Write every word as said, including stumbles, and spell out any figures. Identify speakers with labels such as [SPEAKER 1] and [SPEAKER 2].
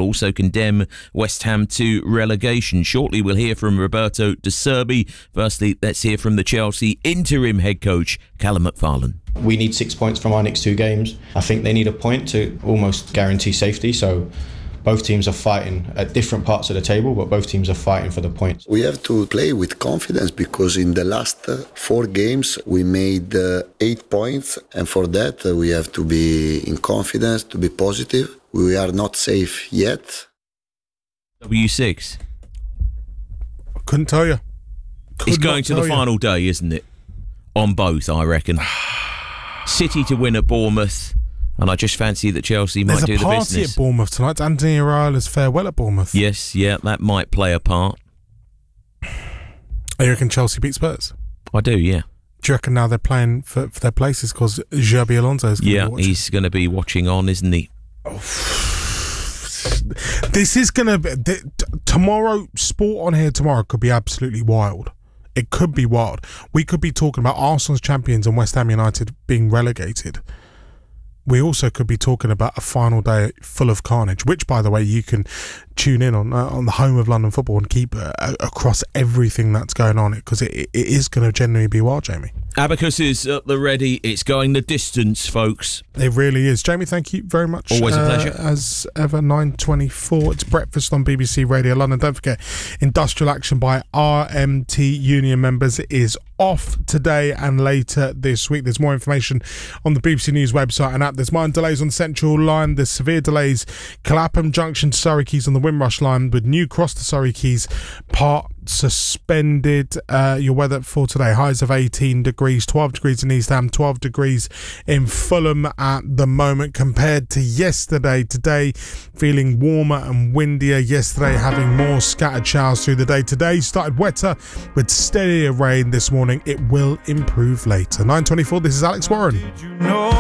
[SPEAKER 1] also condemn West Ham to relegation. Shortly, we'll hear from Roberto De Zerbi. Firstly, let's hear from the Chelsea interim head coach, Callum McFarlane.
[SPEAKER 2] We need six points from our next two games. I think they need a point to almost guarantee safety. So both teams are fighting at different parts of the table, but both teams are fighting for the points.
[SPEAKER 3] We have to play with confidence because in the last uh, four games we made uh, eight points, and for that uh, we have to be in confidence, to be positive. We are not safe yet.
[SPEAKER 1] W six.
[SPEAKER 4] I couldn't tell you. Could
[SPEAKER 1] it's going to the
[SPEAKER 4] you.
[SPEAKER 1] final day, isn't it? On both, I reckon. City to win at Bournemouth. And I just fancy that Chelsea might
[SPEAKER 4] There's
[SPEAKER 1] do the
[SPEAKER 4] a
[SPEAKER 1] business.
[SPEAKER 4] party at Bournemouth tonight. Anthony Araola's farewell at Bournemouth.
[SPEAKER 1] Yes, yeah, that might play a part.
[SPEAKER 4] Oh, you reckon Chelsea beat Spurs?
[SPEAKER 1] I do, yeah.
[SPEAKER 4] Do you reckon now they're playing for, for their places because Xabi Alonso is going
[SPEAKER 1] yeah,
[SPEAKER 4] to be watching?
[SPEAKER 1] he's going to be watching on, isn't he?
[SPEAKER 4] Oh. This is going to be... Th- tomorrow, sport on here tomorrow could be absolutely wild. It could be wild. We could be talking about Arsenal's champions and West Ham United being relegated. We also could be talking about a final day full of carnage, which, by the way, you can tune in on uh, on the home of London football and keep uh, across everything that's going on, because it, it is going to genuinely be wild, Jamie.
[SPEAKER 1] Abacus is at the ready. It's going the distance, folks.
[SPEAKER 4] It really is. Jamie, thank you very much.
[SPEAKER 1] Always a pleasure.
[SPEAKER 4] Uh, as ever, nine twenty-four. It's breakfast on B B C Radio London. Don't forget, Industrial Action by R M T Union members is off today and later this week. There's more information on the B B C News website and app. There's minor delays on Central Line. There's severe delays Clapham Junction to Surrey Quays on the Windrush Line, with New Cross to Surrey Quays part suspended. Uh, your weather for today: highs of eighteen degrees, twelve degrees in East Ham, twelve degrees in Fulham at the moment compared to yesterday. Today feeling warmer and windier. Yesterday having more scattered showers through the day. Today started wetter with steadier rain this morning. It will improve later. nine twenty-four, this is Alex Warren.